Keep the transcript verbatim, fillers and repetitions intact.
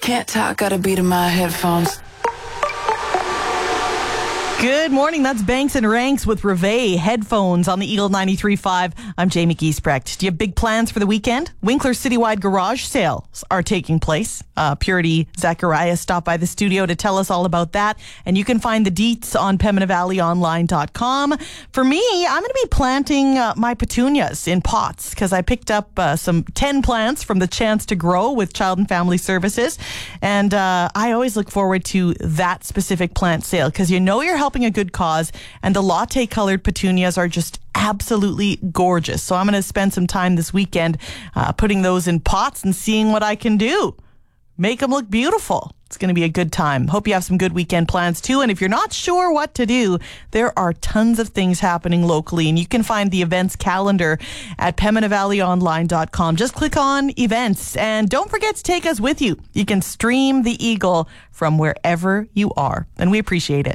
Can't talk, got a beat in my headphones. Good morning. That's Banks and Ranks with Reveille headphones on the Eagle ninety-three point five. I'm Jamie Giesbrecht. Do you have big plans for the weekend? Winkler Citywide Garage Sales are taking place. Uh, Purity Zacharias stopped by the studio to tell us all about that. And you can find the deets on Pembina Valley Online dot com. For me, I'm going to be planting uh, my petunias in pots because I picked up uh, some ten plants from the Chance to Grow with Child and Family Services. And uh, I always look forward to that specific plant sale because you know you're helping helping a good cause, and the latte colored petunias are just absolutely gorgeous. So I'm going to spend some time this weekend uh, putting those in pots and seeing what I can do. Make them look beautiful. It's going to be a good time. Hope you have some good weekend plans too. And if you're not sure what to do, there are tons of things happening locally. And you can find the events calendar at Pembina Valley Online dot com. Just click on events. And don't forget to take us with you. You can stream the Eagle from wherever you are. And we appreciate it.